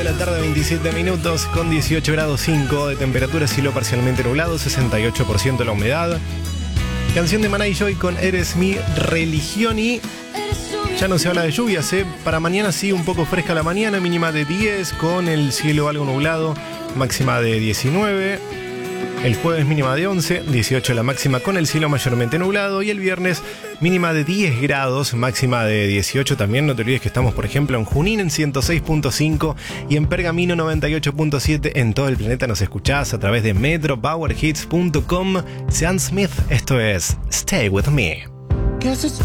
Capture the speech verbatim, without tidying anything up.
De la tarde, veintisiete minutos, con dieciocho grados cinco de temperatura, cielo parcialmente nublado, sesenta y ocho por ciento la humedad. Canción de Maná y Joy con Eres mi religión. Y ya no se habla de lluvias, ¿eh? Para mañana sí, un poco fresca la mañana, mínima de diez, con el cielo algo nublado, máxima de diecinueve. El jueves mínima de once, dieciocho la máxima con el cielo mayormente nublado. Y el viernes mínima de diez grados, máxima de dieciocho también. No te olvides que estamos, por ejemplo, en Junín en ciento seis punto cinco y en Pergamino noventa y ocho punto siete. En todo el planeta nos escuchás a través de metro power hits punto com. Sean Smith, esto es Stay With Me.